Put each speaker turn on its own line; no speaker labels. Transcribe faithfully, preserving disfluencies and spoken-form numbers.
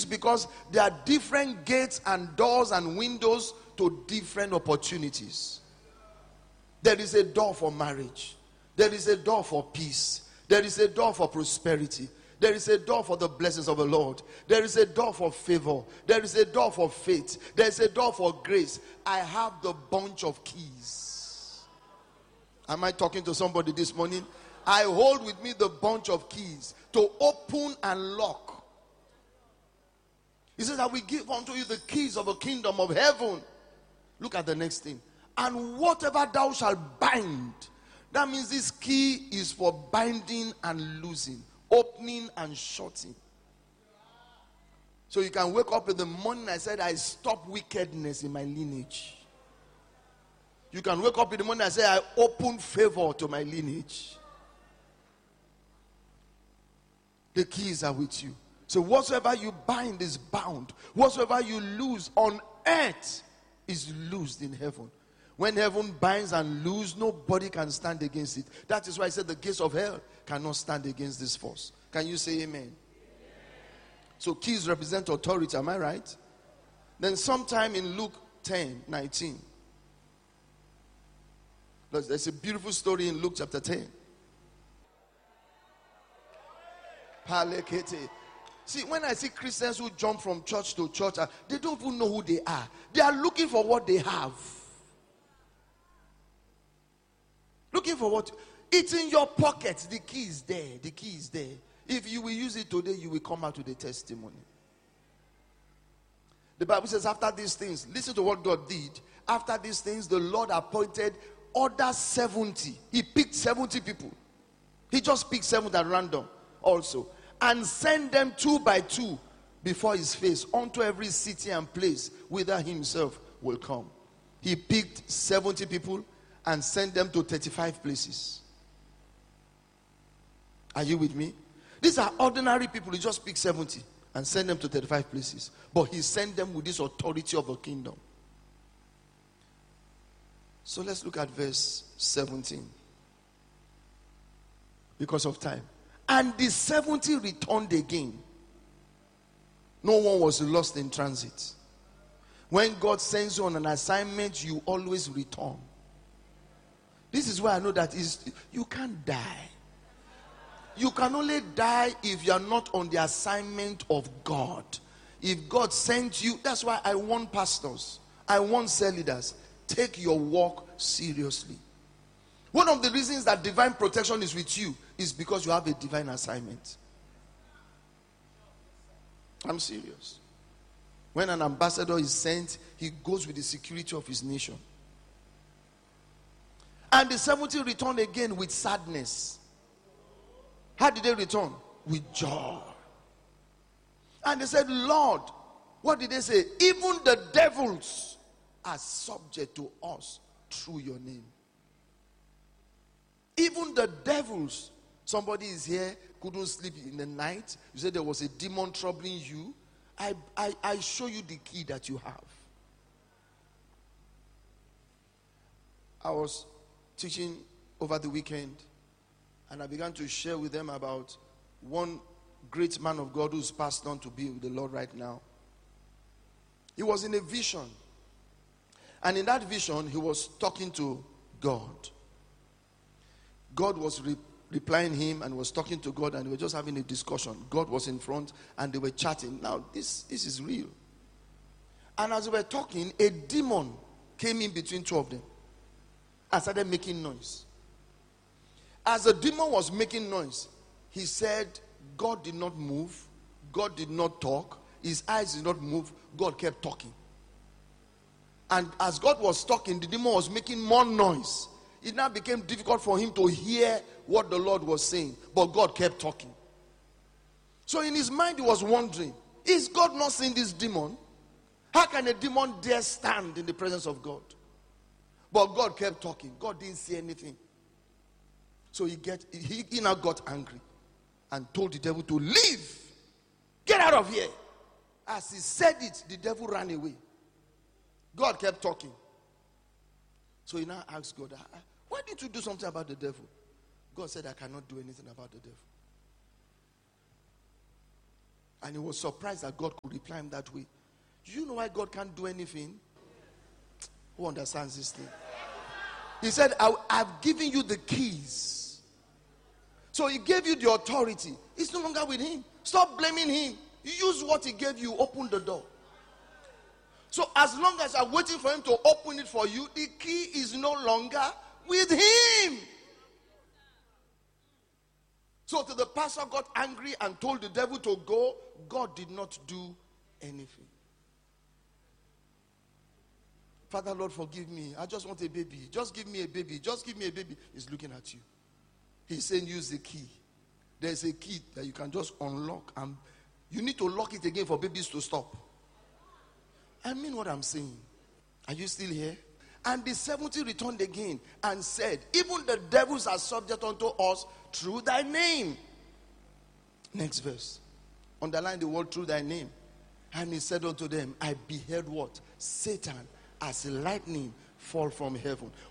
keys because there are different gates and doors and windows to different opportunities. There is a door for marriage. There is a door for peace. There is a door for prosperity. There is a door for the blessings of the Lord. There is a door for favor. There is a door for faith. There is a door for grace. I have the bunch of keys. Am I talking to somebody this morning? I hold with me the bunch of keys to open and lock. He says, I will give unto you the keys of the kingdom of heaven. Look at the next thing. And whatever thou shalt bind. That means this key is for binding and loosing, opening and shutting. So you can wake up in the morning. I said, I stop wickedness in my lineage. You can wake up in the morning and say, I open favor to my lineage. The keys are with you. So whatsoever you bind is bound. Whatsoever you loose on earth is loosed in heaven. When heaven binds and loose, nobody can stand against it. That is why I said the gates of hell cannot stand against this force. Can you say amen? Amen. So keys represent authority, am I right? Then sometime in Luke ten nineteen. There's a beautiful story in Luke chapter ten. Palekete. See, when I see Christians who jump from church to church, they don't even know who they are. They are looking for what they have. Looking for what? It's in your pocket. The key is there. The key is there. If you will use it today, you will come out with a testimony. The Bible says after these things, listen to what God did. After these things, the Lord appointed other seventy. He picked seventy people. He just picked seventy at random also. And sent them two by two before his face unto every city and place whither himself will come. He picked seventy people and sent them to thirty-five places. Are you with me? These are ordinary people. He just picked seventy and sent them to thirty-five places. But he sent them with this authority of the kingdom. So let's look at verse seventeen. Because of time. And the seventy returned again. No one was lost in transit. When God sends you on an assignment, you always return. This is why I know that is you can't die. You can only die if you are not on the assignment of God. If God sent you, that's why I warn pastors, I warn cell leaders, take your work seriously. One of the reasons that divine protection is with you is because you have a divine assignment. I'm serious. When an ambassador is sent, he goes with the security of his nation. And the seventy returned again with sadness. How did they return? With joy. And they said, Lord, what did they say? Even the devils are subject to us through your name. Even the devils. Somebody is here, couldn't sleep in the night. You said there was a demon troubling you. I, I, I show you the key that you have. I was teaching over the weekend, and I began to share with them about one great man of God who's passed on to be with the Lord right now. He was in a vision, and in that vision he was talking to God. God was re- replying him and was talking to God, and they were just having a discussion. God was in front and they were chatting. Now this, this is real. And as they were talking, a demon came in between two of them and started making noise. As the demon was making noise, he said, God did not move. God did not talk. His eyes did not move. God kept talking. And as God was talking, the demon was making more noise. It now became difficult for him to hear what the Lord was saying. But God kept talking. So in his mind, he was wondering, is God not seeing this demon? How can a demon dare stand in the presence of God? But God kept talking. God didn't see anything. So he, get, he, he now got angry and told the devil to leave. Get out of here. As he said it, the devil ran away. God kept talking. So he now asked God, why didn't you do something about the devil? God said, I cannot do anything about the devil. And he was surprised that God could reply him that way. Do you know why God can't do anything? Who understands this thing? He said, I, I've given you the keys. So he gave you the authority. It's no longer with him. Stop blaming him. Use what he gave you. Open the door. So as long as you're waiting for him to open it for you, the key is no longer with him. So till the pastor got angry and told the devil to go, God did not do anything. Father, Lord, forgive me. I just want a baby. Just give me a baby. Just give me a baby. He's looking at you. He's saying, use the key. There's a key that you can just unlock. And you need to lock it again for babies to stop. I mean what I'm saying. Are you still here? And the seventy returned again and said, even the devils are subject unto us through thy name. Next verse. Underline the word through thy name. And he said unto them, I beheld what? Satan as lightning fall from heaven.